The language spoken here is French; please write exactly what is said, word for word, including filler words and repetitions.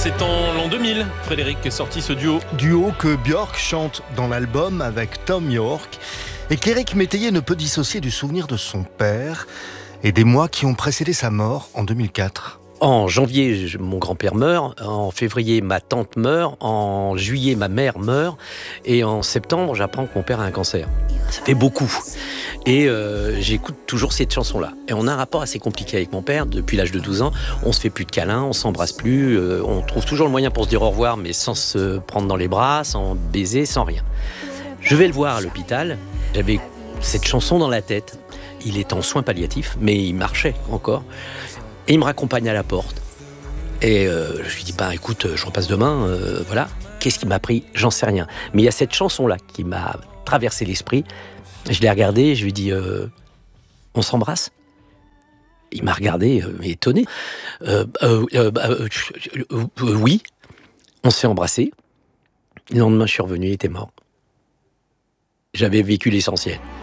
C'est en l'an deux mille, Frédéric, qu'est sorti ce duo. Duo que Björk chante dans l'album avec Tom York et qu'Éric Métayer ne peut dissocier du souvenir de son père et des mois qui ont précédé sa mort en deux mille quatre. En janvier, mon grand-père meurt. En février, ma tante meurt. En juillet, ma mère meurt. Et en septembre, j'apprends que mon père a un cancer. Ça fait beaucoup. Et euh, j'écoute toujours cette chanson-là. Et on a un rapport assez compliqué avec mon père. Depuis l'âge de douze ans, on se fait plus de câlins, on s'embrasse plus. Euh, on trouve toujours le moyen pour se dire au revoir, mais sans se prendre dans les bras, sans baiser, sans rien. Je vais le voir à l'hôpital. J'avais cette chanson dans la tête. Il est en soins palliatifs, mais il marchait encore. Et il me raccompagne à la porte. Et euh, je lui dis, bah écoute, je repasse demain, euh, voilà. Qu'est-ce qui m'a pris ? J'en sais rien. Mais il y a cette chanson-là qui m'a traversé l'esprit. Je l'ai regardée et je lui ai dit, euh, on s'embrasse ? Il m'a regardé, euh, étonné. Euh, euh, euh, euh, euh, euh, oui, on s'est embrassé. Le lendemain, je suis revenu, il était mort. J'avais vécu l'essentiel.